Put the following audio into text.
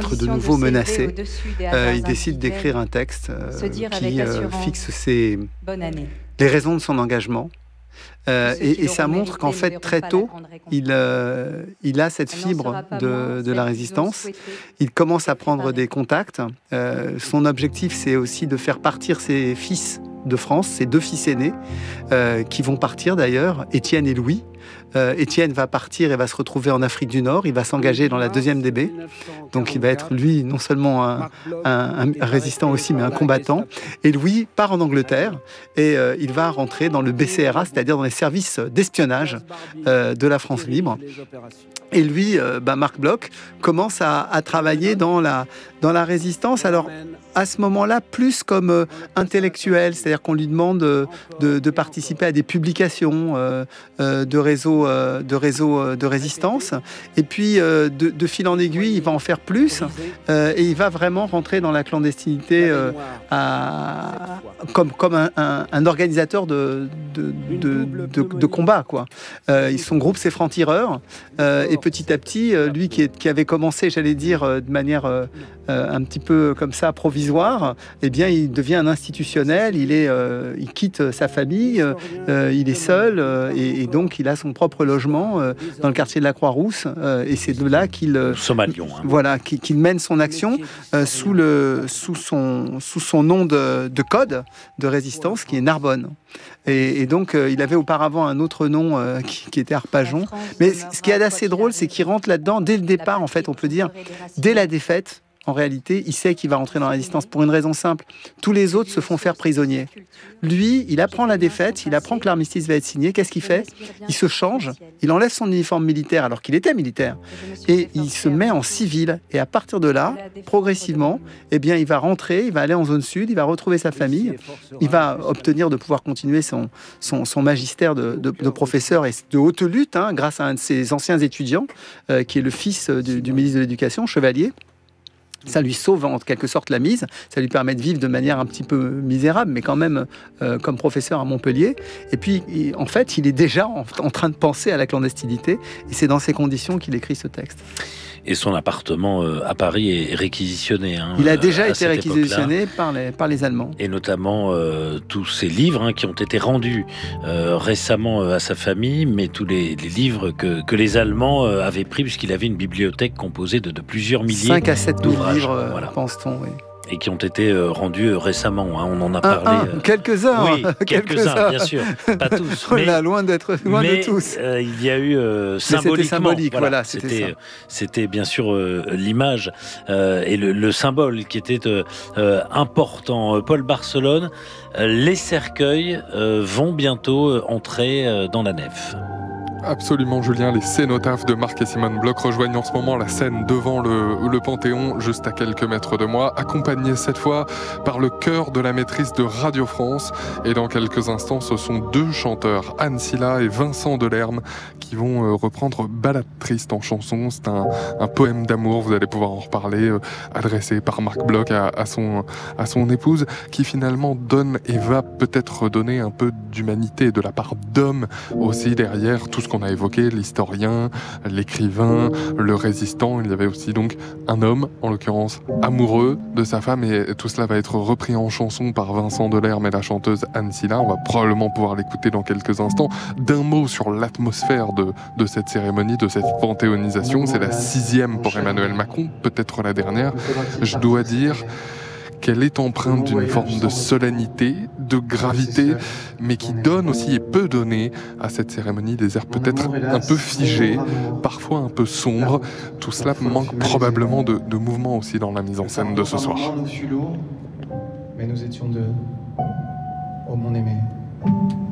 être de nouveau menacé, il décide d'écrire un texte qui fixe les raisons de son engagement. Et ça montre qu'en fait, très tôt, il a cette fibre de la résistance. Il commence à prendre des contacts. Son objectif, c'est aussi de faire partir ses fils de France, ses 2 fils aînés, qui vont partir d'ailleurs, Étienne et Louis. Étienne va partir et va se retrouver en Afrique du Nord. Il va s'engager dans la 2e DB. Donc il va être, lui, non seulement un résistant aussi, mais un combattant. Et Louis part en Angleterre et il va rentrer dans le BCRA, c'est-à-dire dans les services d'espionnage de la France libre. Et lui, Marc Bloch, commence à travailler dans la résistance. Alors, à ce moment-là, plus comme intellectuel, c'est-à-dire qu'on lui demande de participer à des publications de réseaux de résistance. Et puis, de fil en aiguille, il va en faire plus et il va vraiment rentrer dans la clandestinité comme un organisateur de combat, quoi. Son groupe, c'est Francs-Tireurs. Et petit à petit, lui qui avait commencé, j'allais dire, de manière un petit peu comme ça, provisoire, eh bien, il devient un institutionnel, il quitte sa famille, il est seul, et donc il a son propre logement dans le quartier de la Croix-Rousse, et c'est de là qu'il qu'il mène son action sous son nom de code de résistance, qui est Narbonne. Et donc, il avait auparavant un autre nom qui était Arpajon. Mais ce qui est assez drôle, c'est qu'il rentre là-dedans dès le départ, en fait, on peut dire, dès la défaite. En réalité, il sait qu'il va rentrer dans la résistance pour une raison simple. Tous les autres se font faire prisonniers. Lui, il apprend la défaite, il apprend que l'armistice va être signé. Qu'est-ce qu'il fait ? Il se change, il enlève son uniforme militaire alors qu'il était militaire et il se met en civil. Et à partir de là, progressivement, eh bien, il va rentrer, il va aller en zone sud, il va retrouver sa famille, il va obtenir de pouvoir continuer son magistère de professeur et de haute lutte, grâce à un de ses anciens étudiants, qui est le fils du ministre de l'Éducation, Chevalier. Ça lui sauve en quelque sorte la mise, ça lui permet de vivre de manière un petit peu misérable, mais quand même comme professeur à Montpellier. Et puis, en fait, il est déjà en train de penser à la clandestinité, et c'est dans ces conditions qu'il écrit ce texte. Et son appartement à Paris est réquisitionné. Il a déjà été réquisitionné par les Allemands. Et notamment tous ces livres qui ont été rendus récemment à sa famille, mais tous les livres que les Allemands avaient pris, puisqu'il avait une bibliothèque composée de plusieurs milliers 5 à 7 000 livres, voilà. pense-t-on, oui. Et qui ont été rendus récemment. On en a parlé. Quelques-uns. Oui, quelques-uns, bien sûr. Pas tous. Mais, loin de tous. Il y a eu symboliquement. C'était symbolique, voilà. C'était bien sûr l'image et le symbole qui était important. Paul Barcelone, les cercueils vont bientôt entrer dans la nef. Absolument, Julien. Les cénotaphes de Marc et Simone Bloch rejoignent en ce moment la scène devant le Panthéon, juste à quelques mètres de moi, accompagnés cette fois par le chœur de la maîtrise de Radio France. Et dans quelques instants, ce sont 2 chanteurs, Anne Silla et Vincent Delerme, qui vont reprendre Balade triste en chanson. C'est un poème d'amour, vous allez pouvoir en reparler, adressé par Marc Bloch à son épouse, qui finalement donne et va peut-être donner un peu d'humanité de la part d'hommes aussi derrière tout ce qu'on a évoqué, l'historien, l'écrivain, le résistant. Il y avait aussi donc un homme, en l'occurrence amoureux de sa femme, et tout cela va être repris en chanson par Vincent Delerme et la chanteuse Anne Silla. On va probablement pouvoir l'écouter dans quelques instants. D'un mot sur l'atmosphère de cette cérémonie, de cette panthéonisation. C'est la 6e pour Emmanuel Macron, peut-être la dernière. Je dois dire qu'elle est empreinte d'une forme de solennité, de gravité, mais qui donne aussi et peut donner à cette cérémonie des airs peut-être un peu figés, parfois un peu sombres. Tout cela manque probablement de mouvement aussi dans la mise en scène de ce soir. Mais nous étions 2, ô mon aimé.